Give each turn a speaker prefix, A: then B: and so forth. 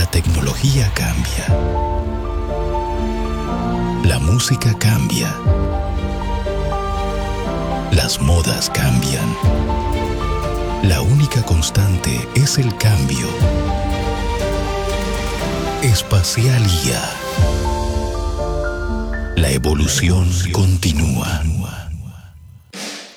A: La tecnología cambia. La música cambia. Las modas cambian. La única constante es el cambio. Espacial IA. La evolución continúa.